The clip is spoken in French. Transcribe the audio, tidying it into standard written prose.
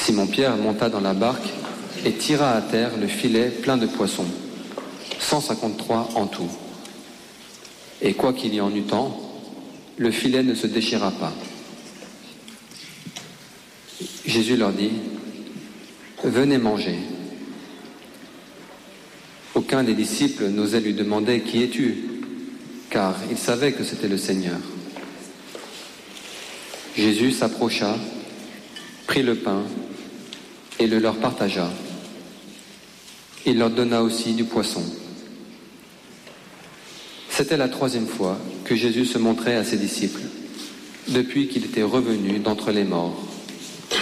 Simon-Pierre monta dans la barque et tira à terre le filet plein de poissons, 153 en tout. Et quoi qu'il y en eût tant, le filet ne se déchira pas. Jésus leur dit, « Venez manger. » Aucun des disciples n'osait lui demander, « Qui es-tu » car il savait que c'était le Seigneur. Jésus s'approcha, prit le pain et le leur partagea. Il leur donna aussi du poisson. C'était la 3e fois que Jésus se montrait à ses disciples, depuis qu'il était revenu d'entre les morts.